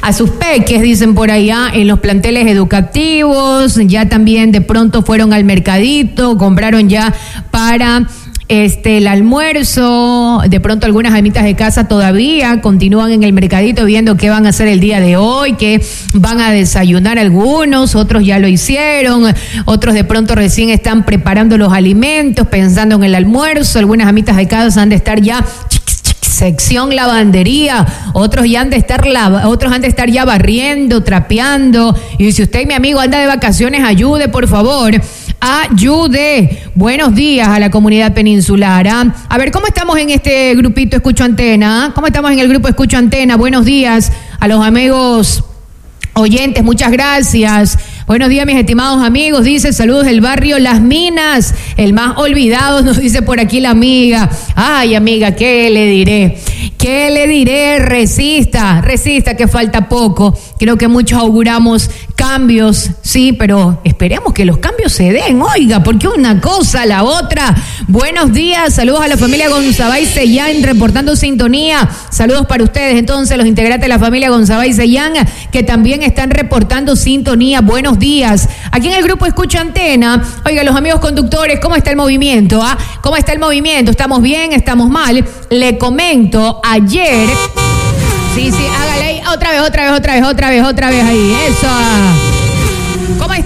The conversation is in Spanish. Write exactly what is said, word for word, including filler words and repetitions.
a sus peques, dicen por allá, en los planteles educativos. Ya también de pronto fueron al mercadito, compraron ya para este el almuerzo. De pronto algunas amitas de casa todavía continúan en el mercadito viendo qué van a hacer el día de hoy, qué van a desayunar algunos, otros ya lo hicieron, otros de pronto recién están preparando los alimentos, pensando en el almuerzo. Algunas amitas de casa han de estar ya sección lavandería, otros ya han de estar lava, otros han de estar ya barriendo, trapeando. Y si usted, mi amigo, anda de vacaciones, ayude, por favor. Ayude. Buenos días a la comunidad peninsular. ¿eh? A ver, ¿cómo estamos en este grupito Escucho Antena? ¿Cómo estamos en el grupo Escucho Antena? Buenos días a los amigos oyentes, muchas gracias. Buenos días, mis estimados amigos. Dice, saludos del barrio Las Minas, el más olvidado, nos dice por aquí la amiga. Ay, amiga, ¿qué le diré? ¿Qué le diré? Resista, resista, que falta poco. Creo que muchos auguramos cambios, sí, pero esperemos que los cambios se den, oiga, porque una cosa, la otra. Buenos días, saludos a la familia Gonzabay Sellán, reportando sintonía. Saludos para ustedes, entonces, los integrantes de la familia Gonzabay Sellán, que también están reportando sintonía. Buenos días. Aquí en el grupo Escucha Antena, oiga, los amigos conductores, ¿cómo está el movimiento? ¿Ah? ¿Cómo está el movimiento? ¿Estamos bien? ¿Estamos mal? Le comento, ayer... Sí, sí, hágale ahí, otra vez, otra vez, otra vez, otra vez, otra vez ahí, eso. ¿Cómo está?